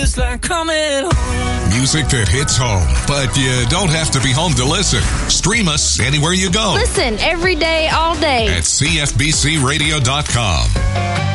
It's like coming home. Music that hits home, but you don't have to be home to listen. Stream us anywhere you go. Listen every day, all day. At CFBCRadio.com.